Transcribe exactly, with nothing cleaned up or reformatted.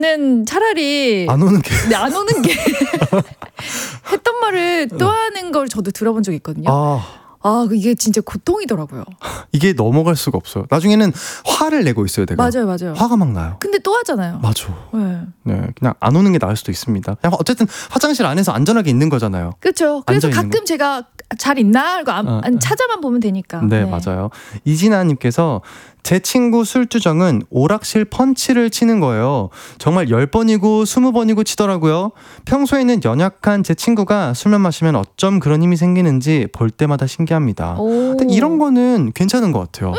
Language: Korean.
는 차라리 안 오는 게. 네, 안 오는 게 했던 말을 또 하는 걸 저도 들어본 적이 있거든요. 아, 아, 이게 진짜 고통이더라고요. 이게 넘어갈 수가 없어요. 나중에는 화를 내고 있어요, 내가. 맞아요, 맞아요. 화가 막 나요. 근데 또 하잖아요. 맞아. 네. 네, 그냥 안 오는 게 나을 수도 있습니다. 그냥 어쨌든 화장실 안에서 안전하게 있는 거잖아요. 그렇죠. 그래서 앉아있는 가끔 제가 잘 있나 하고 안, 어, 안 찾아만 보면 되니까. 네, 맞아요. 이진아님께서 제 친구 술주정은 오락실 펀치를 치는 거예요. 정말 열 번이고 스무 번이고 치더라고요. 평소에는 연약한 제 친구가 술만 마시면 어쩜 그런 힘이 생기는지 볼 때마다 신기합니다. 오. 근데 이런 거는 괜찮은 것 같아요.